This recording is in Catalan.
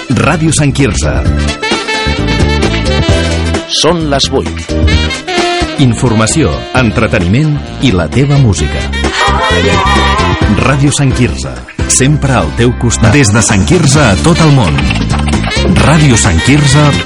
Ràdio Sant Quirze. Són les 8. Informació, entreteniment i la teva música. Ràdio Sant Quirze, sempre al teu costat. Des de Sant Quirze a tot el món. radiosantquirze.cat